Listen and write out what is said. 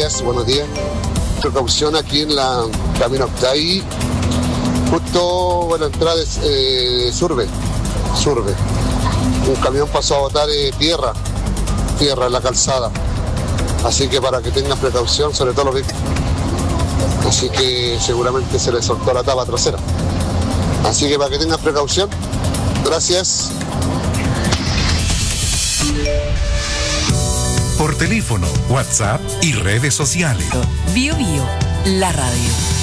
días. Precaución aquí en la Camino Octay, justo a la entrada de Surbe. Un camión pasó a botar tierra en la calzada. Así que para que tengan precaución, sobre todo los vehículos. Así que seguramente se les soltó la tapa trasera. Así que para que tengan precaución. Gracias. Por teléfono, WhatsApp y redes sociales. Bio, la radio.